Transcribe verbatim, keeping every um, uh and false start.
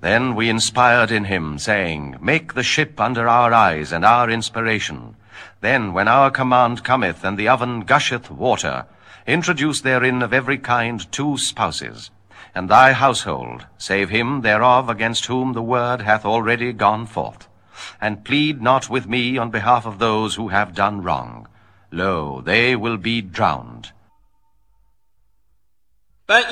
Then we inspired in him, saying, Make the ship under our eyes and our inspiration. Then, when our command cometh, and the oven gusheth water, introduce therein of every kind two spouses, and thy household, save him thereof against whom the word hath already gone forth. And plead not with me on behalf of those who have done wrong. Lo, they will be drowned.